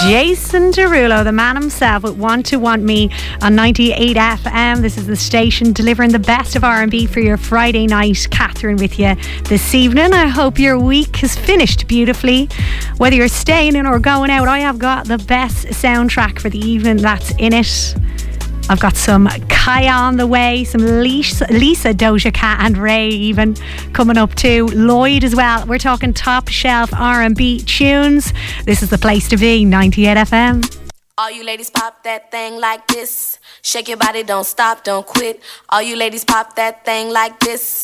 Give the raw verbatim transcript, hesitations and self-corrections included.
Jason Derulo, the man himself, with Want to Want Me on ninety-eight F M. This is the station delivering the best of R and B for your Friday night. Catherine with you this evening. I hope your week has finished beautifully. Whether you're staying in or going out, I have got the best soundtrack for the evening that's in it. I've got some Kaya on the way, some Lisa, Lisa, Doja Cat and Ray even coming up too. Lloyd as well. We're talking top shelf R and B tunes. This is the place to be, ninety-eight F M. All you ladies pop that thing like this. Shake your body, don't stop, don't quit. All you ladies pop that thing like this.